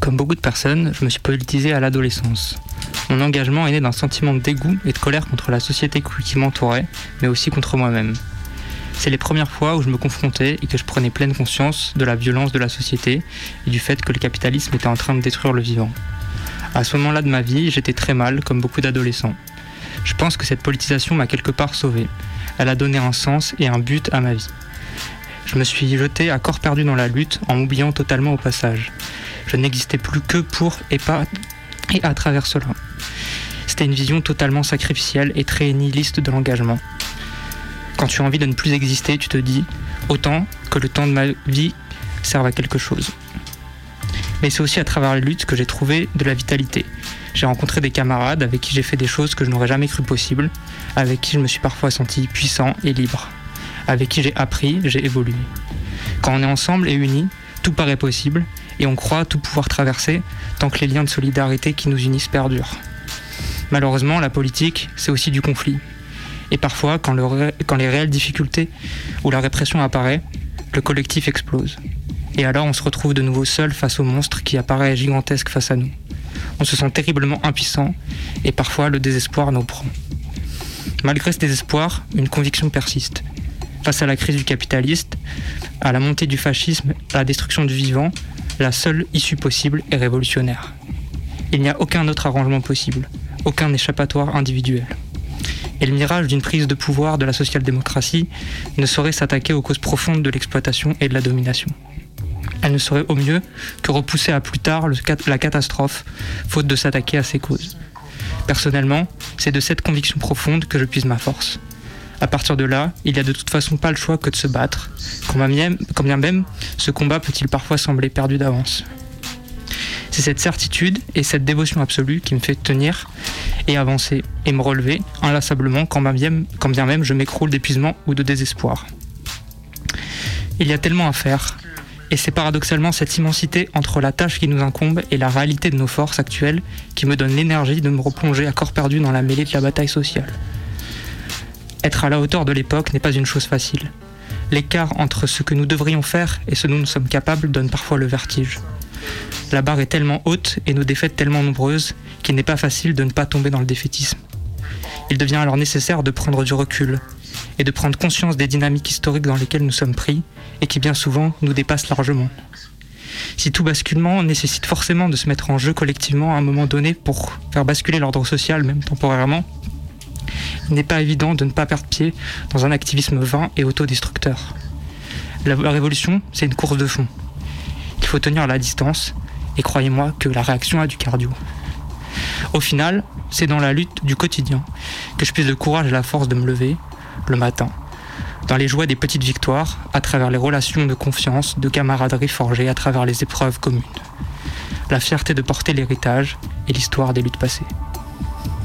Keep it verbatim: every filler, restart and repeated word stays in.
Comme beaucoup de personnes, je me suis politisé à l'adolescence. Mon engagement est né d'un sentiment de dégoût et de colère contre la société qui m'entourait, mais aussi contre moi-même. C'est les premières fois où je me confrontais et que je prenais pleine conscience de la violence de la société et du fait que le capitalisme était en train de détruire le vivant. À ce moment-là de ma vie, j'étais très mal, comme beaucoup d'adolescents. Je pense que cette politisation m'a quelque part sauvé. Elle a donné un sens et un but à ma vie. Je me suis jeté à corps perdu dans la lutte en m'oubliant totalement au passage. Je n'existais plus que pour et pas et à travers cela. C'était une vision totalement sacrificielle et très nihiliste de l'engagement. Quand tu as envie de ne plus exister, tu te dis autant que le temps de ma vie serve à quelque chose. Mais c'est aussi à travers la lutte que j'ai trouvé de la vitalité. J'ai rencontré des camarades avec qui j'ai fait des choses que je n'aurais jamais cru possibles, avec qui je me suis parfois senti puissant et libre, avec qui j'ai appris, j'ai évolué. Quand on est ensemble et unis, tout paraît possible et on croit tout pouvoir traverser tant que les liens de solidarité qui nous unissent perdurent. Malheureusement, la politique, c'est aussi du conflit. Et parfois, quand, le ré... quand les réelles difficultés ou la répression apparaît, le collectif explose. Et alors on se retrouve de nouveau seul face au monstre qui apparaît gigantesque face à nous. On se sent terriblement impuissant et parfois le désespoir nous prend. Malgré ce désespoir, une conviction persiste. Face à la crise du capitalisme, à la montée du fascisme, à la destruction du vivant, la seule issue possible est révolutionnaire. Il n'y a aucun autre arrangement possible, aucun échappatoire individuel. Et le mirage d'une prise de pouvoir de la social-démocratie ne saurait s'attaquer aux causes profondes de l'exploitation et de la domination. Elle ne saurait au mieux que repousser à plus tard le, la catastrophe, faute de s'attaquer à ces causes. Personnellement, c'est de cette conviction profonde que je puise ma force. À partir de là, il n'y a de toute façon pas le choix que de se battre, quand bien, quand bien même ce combat peut-il parfois sembler perdu d'avance. C'est cette certitude et cette dévotion absolue qui me fait tenir et avancer et me relever inlassablement quand bien même, quand bien même je m'écroule d'épuisement ou de désespoir. Il y a tellement à faire. Et c'est paradoxalement cette immensité entre la tâche qui nous incombe et la réalité de nos forces actuelles qui me donne l'énergie de me replonger à corps perdu dans la mêlée de la bataille sociale. Être à la hauteur de l'époque n'est pas une chose facile. L'écart entre ce que nous devrions faire et ce dont nous sommes capables donne parfois le vertige. La barre est tellement haute et nos défaites tellement nombreuses qu'il n'est pas facile de ne pas tomber dans le défaitisme. Il devient alors nécessaire de prendre du recul et de prendre conscience des dynamiques historiques dans lesquelles nous sommes pris et qui bien souvent nous dépassent largement. Si tout basculement nécessite forcément de se mettre en jeu collectivement à un moment donné pour faire basculer l'ordre social, même temporairement, il n'est pas évident de ne pas perdre pied dans un activisme vain et autodestructeur. La révolution, c'est une course de fond. Il faut tenir la distance et croyez-moi que la réaction a du cardio. Au final, c'est dans la lutte du quotidien que je puise le courage et la force de me lever le matin, dans les joies des petites victoires, à travers les relations de confiance, de camaraderie forgées à travers les épreuves communes. La fierté de porter l'héritage et l'histoire des luttes passées.